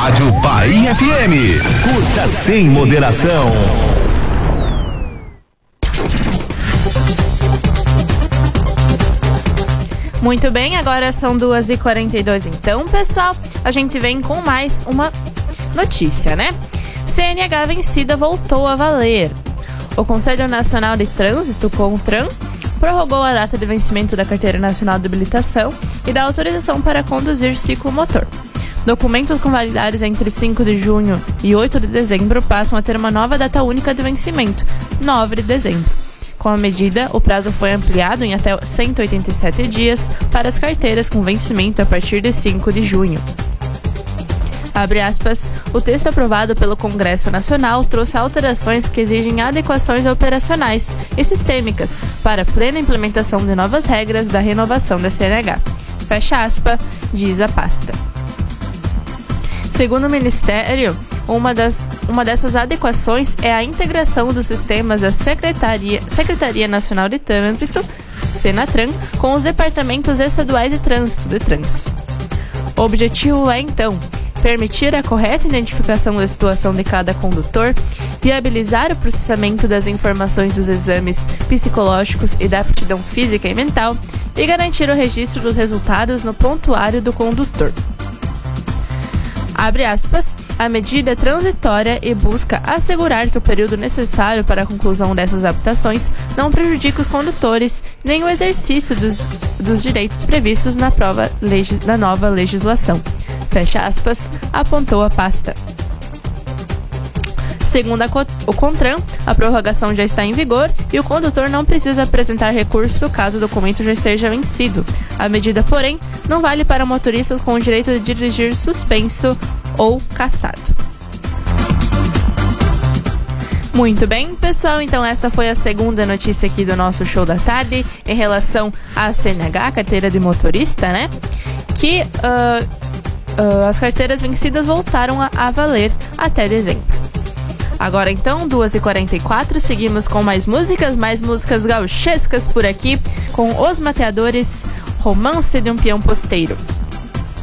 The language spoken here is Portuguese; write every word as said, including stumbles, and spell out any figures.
Rádio Bahia F M. Curta sem moderação. Muito bem, agora são duas e quarenta e dois. Então, pessoal, a gente vem com mais uma notícia, né? C N H vencida voltou a valer. O Conselho Nacional de Trânsito, CONTRAN, prorrogou a data de vencimento da Carteira Nacional de Habilitação e da autorização para conduzir ciclomotor. Documentos com validades entre cinco de junho e oito de dezembro passam a ter uma nova data única de vencimento, nove de dezembro. Com a medida, o prazo foi ampliado em até cento e oitenta e sete dias para as carteiras com vencimento a partir de cinco de junho. Abre aspas, o texto aprovado pelo Congresso Nacional trouxe alterações que exigem adequações operacionais e sistêmicas para a plena implementação de novas regras da renovação da C N H. Fecha aspas, diz a pasta. Segundo o Ministério, uma, das, uma dessas adequações é a integração dos sistemas da Secretaria, Secretaria Nacional de Trânsito, Senatran, com os departamentos estaduais de trânsito, DETRANS. O objetivo é, então, permitir a correta identificação da situação de cada condutor, viabilizar o processamento das informações dos exames psicológicos e da aptidão física e mental e garantir o registro dos resultados no prontuário do condutor. Abre aspas, a medida é transitória e busca assegurar que o período necessário para a conclusão dessas adaptações não prejudique os condutores nem o exercício dos, dos direitos previstos na, prova, legis, na nova legislação. Fecha aspas, apontou a pasta. Segundo a, o CONTRAN, a prorrogação já está em vigor e o condutor não precisa apresentar recurso caso o documento já esteja vencido. A medida, porém, não vale para motoristas com o direito de dirigir suspenso ou cassado. Muito bem, pessoal, então essa foi a segunda notícia aqui do nosso show da tarde em relação à C N H, carteira de motorista, né? Que uh, uh, as carteiras vencidas voltaram a, a valer até dezembro. Agora então, duas e quarenta e quatro, seguimos com mais músicas, mais músicas gauchescas por aqui, com Os Mateadores, Romance de um Peão Posteiro.